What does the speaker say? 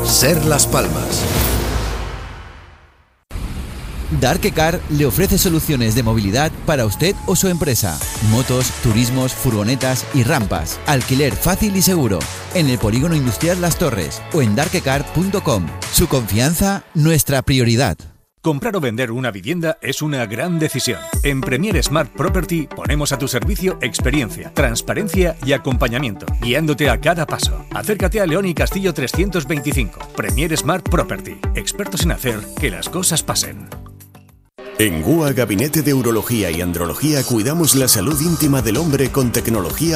Ser Las Palmas. Darkecar le ofrece soluciones de movilidad para usted o su empresa. Motos, turismos, furgonetas y rampas. Alquiler fácil y seguro. En el Polígono Industrial Las Torres o en darkecar.com. Su confianza, nuestra prioridad. Comprar o vender una vivienda es una gran decisión. En Premier Smart Property ponemos a tu servicio experiencia, transparencia y acompañamiento, guiándote a cada paso. Acércate a León y Castillo 325. Premier Smart Property. Expertos en hacer que las cosas pasen. En GUA Gabinete de Urología y Andrología cuidamos la salud íntima del hombre con tecnología